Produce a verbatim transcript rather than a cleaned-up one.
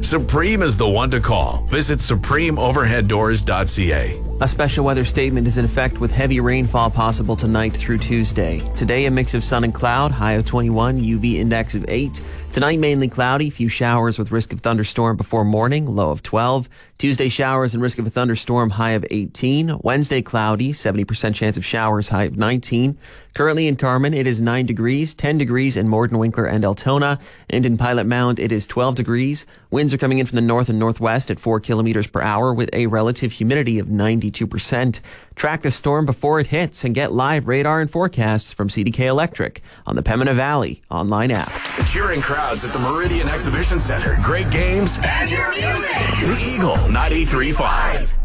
Supreme is the one to call. Visit supreme overhead doors dot c a. A special weather statement is in effect with heavy rainfall possible tonight through Tuesday. Today, a mix of sun and cloud, high of twenty-one, U V index of eight. Tonight, mainly cloudy, few showers with risk of thunderstorm before morning, low of twelve. Tuesday, showers and risk of a thunderstorm, high of eighteen. Wednesday, cloudy, seventy percent chance of showers, high of nineteen. Currently in Carmen, it is nine degrees, ten degrees in Morden, Winkler, and Altona. And in Pilot Mound, it is twelve degrees. Winds are coming in from the north and northwest at four kilometers per hour with a relative humidity of ninety-two percent. Track the storm before it hits and get live radar and forecasts from C D K Electric on the Pembina Valley online app. Cheering crowds at the Meridian Exhibition Center. Great games. And your music. The Eagle ninety-three point five.